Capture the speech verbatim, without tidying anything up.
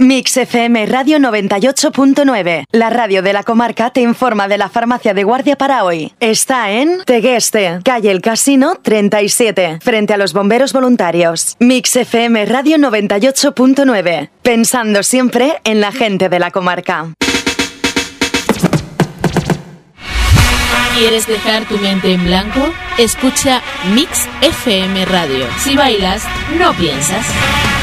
Mix F M Radio noventa y ocho punto nueve. La radio de la comarca te informa de la farmacia de guardia para hoy. Está en Tegueste, calle El Casino treinta y siete, frente a los bomberos voluntarios. Mix F M Radio noventa y ocho punto nueve. Pensando siempre en la gente de la comarca. ¿Quieres dejar tu mente en blanco? Escucha Mix F M Radio. Si bailas, no piensas.